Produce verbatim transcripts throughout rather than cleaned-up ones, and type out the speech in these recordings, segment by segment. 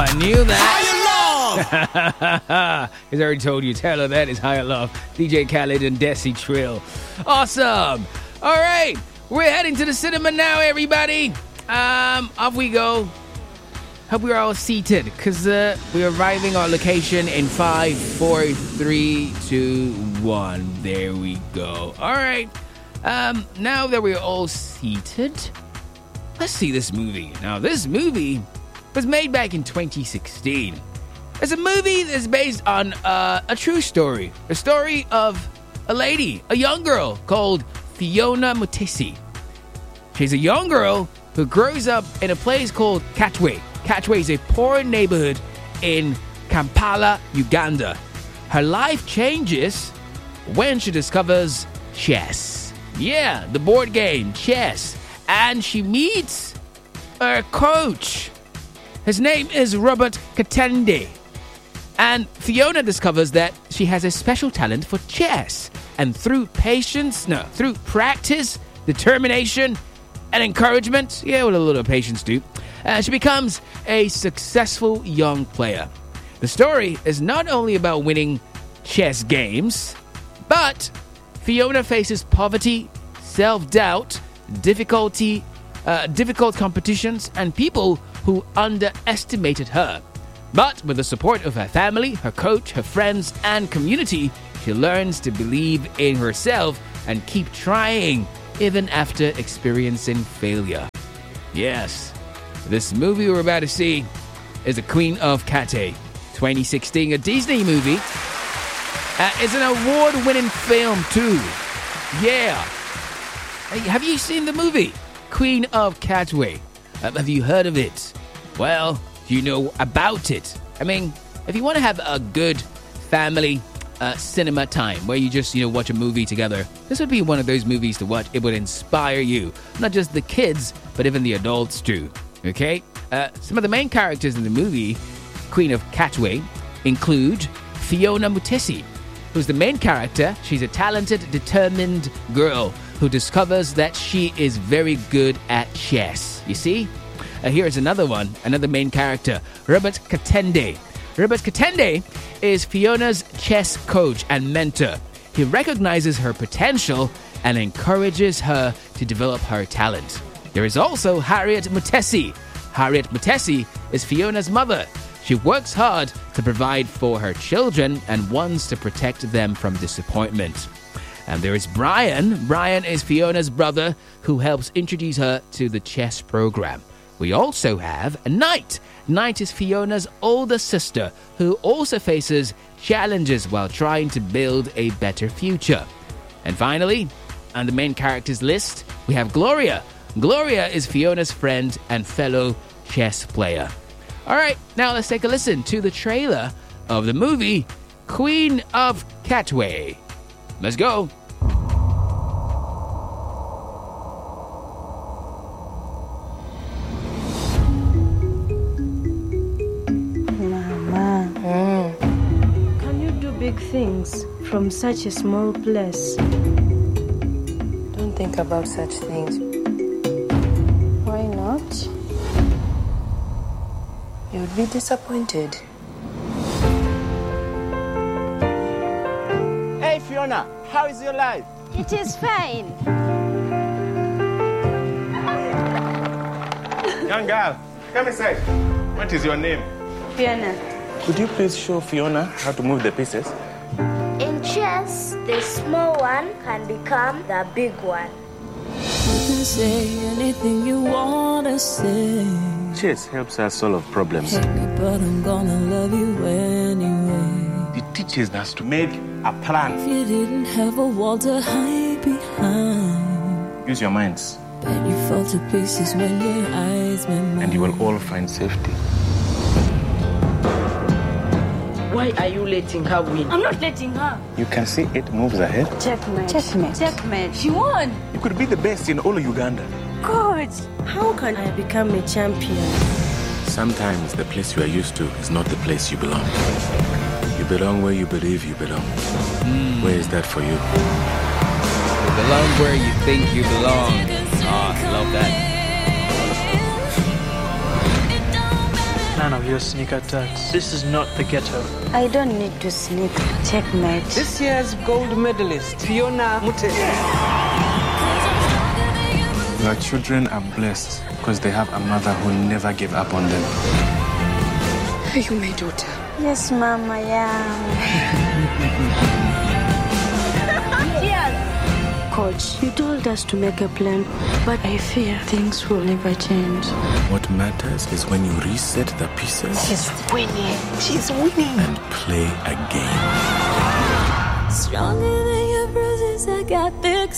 I knew that. He's already told you. Tell her that is Higher Love. D J Khaled and Desi Trill. Awesome. All right. We're heading to the cinema now, everybody. Um, off we go. Hope we're all seated, because uh, we're arriving our location in five, four, three, two, one. There we go. All right. Um, now that we're all seated, let's see this movie. Now, this movie was made back in twenty sixteen. It's a movie that's based on uh, a true story. A story of a lady, a young girl called Fiona Mutesi. She's a young girl who grows up in a place called Katwe. Katwe is a poor neighborhood in Kampala, Uganda. Her life changes when she discovers chess. Yeah, the board game, chess. And she meets her coach. His name is Robert Katende. And Fiona discovers that she has a special talent for chess. And through patience, no, through practice, determination, and encouragement, yeah, with a little patience too, uh, she becomes a successful young player. The story is not only about winning chess games, but Fiona faces poverty, self-doubt, difficulty, uh, difficult competitions, and people who underestimated her. But with the support of her family, her coach, her friends, and community, she learns to believe in herself and keep trying even after experiencing failure. Yes, this movie we're about to see is The Queen of Katwe, twenty sixteen, a Disney movie. Uh, it's an award-winning film too. Yeah. Hey, have you seen the movie Queen of Katwe? Uh, have you heard of it? Well, do you know about it? I mean, if you want to have a good family uh, cinema time where you just, you know, watch a movie together, this would be one of those movies to watch. It would inspire you, not just the kids, but even the adults too. Okay? Uh, some of the main characters in the movie Queen of Katwe include Fiona Mutesi, who's the main character. She's a talented, determined girl who discovers that she is very good at chess. You see? Uh, here's another one, another main character, Robert Katende. Robert Katende is Fiona's chess coach and mentor. He recognizes her potential and encourages her to develop her talent. There is also Harriet Mutesi. Harriet Mutesi is Fiona's mother. She works hard to provide for her children and wants to protect them from disappointment. And there is Brian. Brian is Fiona's brother who helps introduce her to the chess program. We also have Knight. Knight is Fiona's older sister who also faces challenges while trying to build a better future. And finally, on the main characters list, we have Gloria. Gloria is Fiona's friend and fellow chess player. All right, now let's take a listen to the trailer of the movie Queen of Katwe. Let's go. Mama, mm. Can you do big things from such a small place? Don't think about such things. Why not? You would be disappointed. Hey Fiona, how is your life? It is fine. Young girl, come inside. What is your name? Fiona. Could you please show Fiona how to move the pieces? In chess, the small one can become the big one. You can say anything you want to say. Chess helps us solve problems. Hate me, but I'm gonna love you anyway. It teaches us to make a plan. If you didn't have a wall to hide behind, Use your minds. bet you fall to pieces when your eyes met mine. And you will all find safety. Why are you letting her win? I'm not letting her. You can see it moves ahead. Checkmate. Checkmate. Checkmate. She won. You could be the best in all of Uganda. Good. How can I become a champion? Sometimes the place you are used to is not the place you belong. You belong where you believe you belong. Mm. Where is that for you? You belong where you think you belong. Ah, oh, I love that. none of your sneak attacks. This is not the ghetto. I don't need to sneak. Checkmate. This year's gold medalist, Fiona Mute. Your children are blessed because they have a mother who never gave up on them. Are you my daughter? Yes, Mama, I am. Coach, you told us to make a plan, but I fear things will never change. What matters is when you reset the pieces. She's winning. She's winning. And play again. Stronger than your bruises, I got thick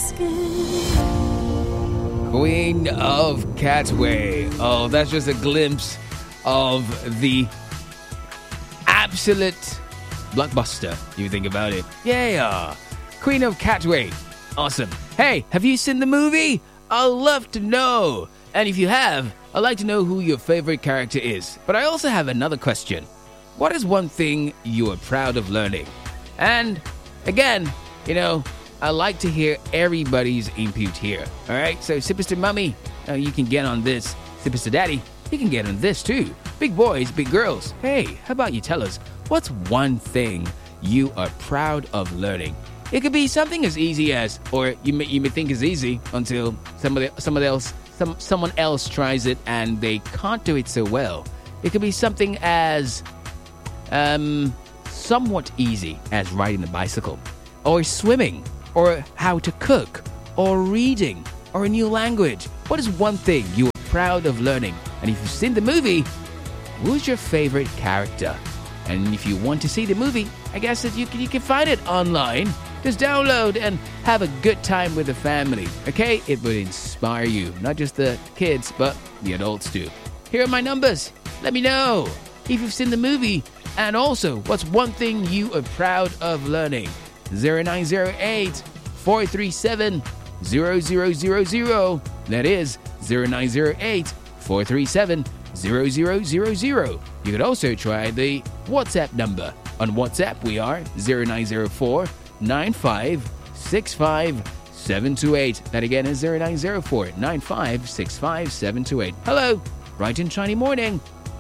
skin. Queen of Catway. Oh, that's just a glimpse of the absolute blockbuster, you think about it. Yeah. Queen of Catway. Awesome. Hey, have you seen the movie? I'd love to know. And if you have, I'd like to know who your favorite character is. But I also have another question. What is one thing you are proud of learning? And again, you know, I like to hear everybody's input here. All right, so Superstar Mummy, uh, you can get on this. Superstar Daddy, you can get on this too. Big boys, big girls. Hey, how about you tell us, what's one thing you are proud of learning? It could be something as easy as, or you may, you may think is easy until somebody, somebody else, some, someone else tries it and they can't do it so well. It could be something as um, somewhat easy as riding a bicycle, or swimming, or how to cook, or reading, or a new language. What is one thing you are proud of learning? And if you've seen the movie, who's your favorite character? And if you want to see the movie, I guess that you can, you can find it online. Just download and have a good time with the family, okay? It would inspire you, not just the kids, but the adults too. Here are my numbers. Let me know if you've seen the movie, and also what's one thing you are proud of learning. zero nine zero eight, four three seven, zero zero zero zero. That is zero nine zero eight, four three seven, zero zero zero zero. You could also try the WhatsApp number. On WhatsApp, we are zero nine zero four, nine five six five seven two eight. That again is zero nine zero four, nine five six five seven two eight. Hello, bright and shiny morning.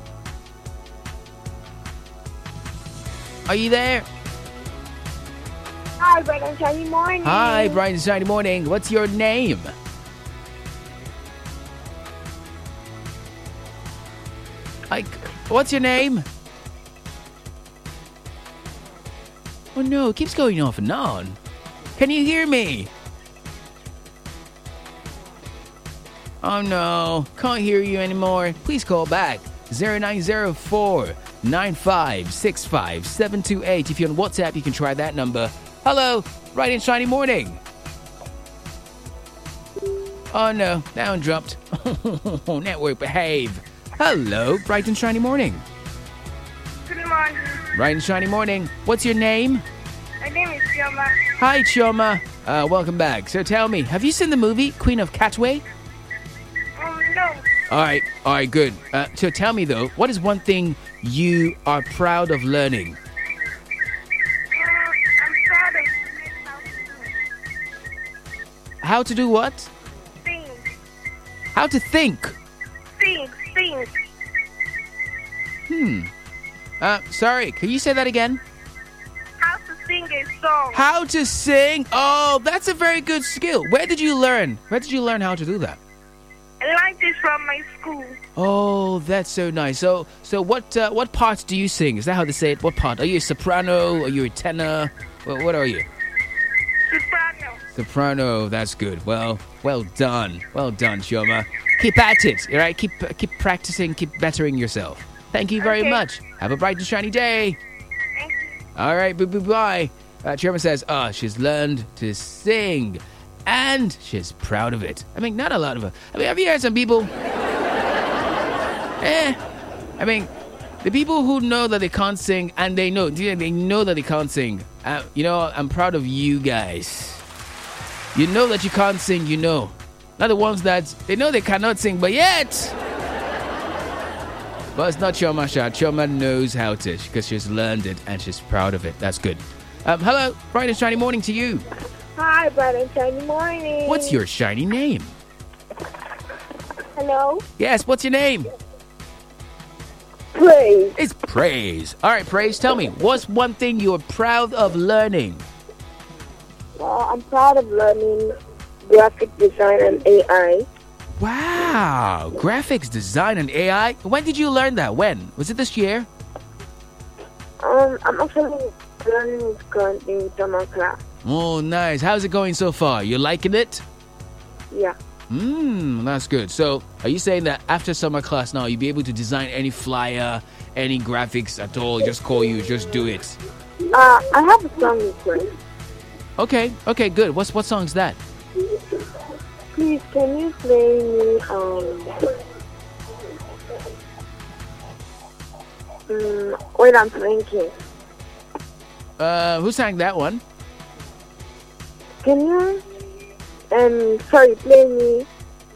Are you there? Hi, bright and shiny morning. Hi, bright and shiny morning. What's your name? Like, what's your name? Oh no, it keeps going off and on. Can you hear me? Oh no, can't hear you anymore. Please call back. zero nine zero four, nine five six five seven two eight. If you're on WhatsApp, you can try that number. Hello, bright and shiny morning. Oh no, that one dropped. Network behave. Hello, bright and shiny morning. Good morning. Bright and shiny morning. What's your name? My name is Chioma. Hi, Chioma. Uh, welcome back. So tell me, have you seen the movie Queen of Catway? Um, no. All right, all right, good. Uh, so tell me though, what is one thing you are proud of learning? Uh, I'm proud of learning how to do it. How to do what? Sing. How to think. Sing. Sing. Hmm. Uh, sorry, can you say that again? How to sing a song. How to sing? Oh, that's a very good skill. Where did you learn? Where did you learn how to do that? I learned this from my school. Oh, that's so nice. So, so what? Uh, what part do you sing? Is that how they say it? What part? Are you a soprano? Are you a tenor? What, what are you? Soprano. Soprano. That's good. Well, well done. Well done, Chioma. Keep at it. All right. Keep keep practicing. Keep bettering yourself. Thank you very Okay. much. Have a bright and shiny day. Thank you. All right, bye bye bye. Uh, Chioma says, oh, she's learned to sing, and she's proud of it. I mean, not a lot of it. I mean, have you heard some people? eh. I mean, the people who know that they can't sing, and they know, they know that they can't sing. Uh, you know, I'm proud of you guys. You know that you can't sing, you know. Not the ones that, they know they cannot sing, but yet... But it's not Chioma Sha. Chioma knows how to, because she's learned it and she's proud of it. That's good. Um, hello, bright and shiny morning to you. Hi, bright and shiny morning. What's your shiny name? Hello? Yes, what's your name? Praise. It's praise. All right, praise. Tell me, what's one thing you are proud of learning? Uh, I'm proud of learning graphic design and A I. Wow, graphics design and A I. When did you learn that? When? Was it this year? Um, I'm actually learning currently in summer class. Oh, nice. How's it going so far? You liking it? Yeah. Mmm, that's good. So, are you saying that after summer class now, you'll be able to design any flyer, any graphics at all? Just call you, just do it. Uh, I have a song request. Okay, okay, good. What's what song's that? Please, can you play me, um... Um, wait, I'm thinking. Uh, who sang that one? Can you, um, sorry, play me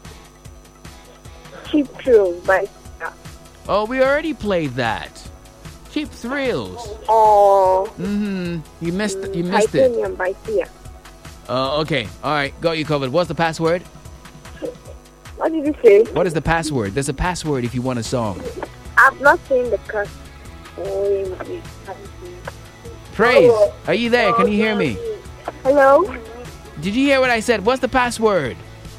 Cheap Thrills by Sia. Oh, we already played that. Cheap Thrills. Or Mm-hmm. You missed you missed it. Titanium by Sia. Uh, okay. All right. Got you covered. What's the password? What did you say? What is the password? There's a password if you want a song. I've not seen the curse. Oh, Praise. Are you there? Can you hear me? hello? Did you hear what I said? What's the password?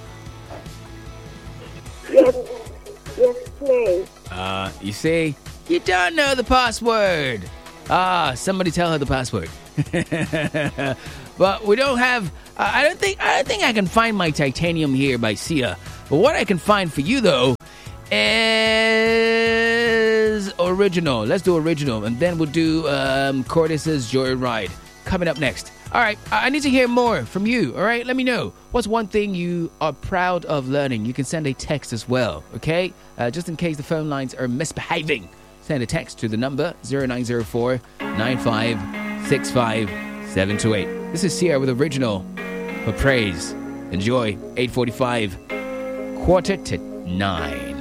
Yes, yes, please. Uh, you see, you don't know the password. Ah, somebody tell her the password. But we don't have. Uh, I don't think. I don't think I can find my Titanium here by Sia. But what I can find for you though is original. Let's do original, and then we'll do um, Curtis's Joyride coming up next. All right, I need to hear more from you. All right, let me know. What's one thing you are proud of learning? You can send a text as well, okay? Uh, just in case the phone lines are misbehaving, send a text to the number zero nine zero four nine five six five seven two eight. This is Sierra with Original for Praise. Enjoy. eight forty-five, quarter to nine.